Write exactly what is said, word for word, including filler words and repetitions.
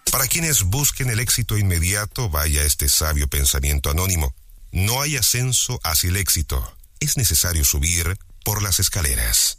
Para quienes busquen el éxito inmediato, vaya este sabio pensamiento anónimo. No hay ascenso hacia el éxito. Es necesario subir por las escaleras.